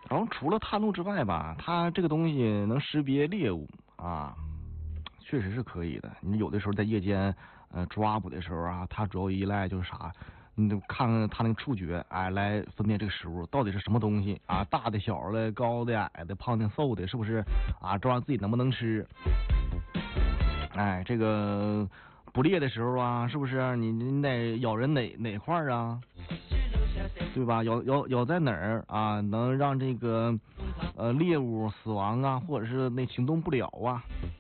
然后除了探路之外吧，它这个东西能识别猎物啊，确实是可以的。你有的时候在夜间抓捕的时候啊，它主要依赖就是啥？你就看看它那个触觉，哎，来分辨这个食物到底是什么东西啊，大的、小的、高的、矮的、胖的、瘦的，是不是啊？抓自己能不能吃？哎，这个捕猎的时候啊，是不是你得咬人哪块儿啊？对吧？咬在哪儿啊？能让这个猎物死亡啊，或者是那行动不了啊？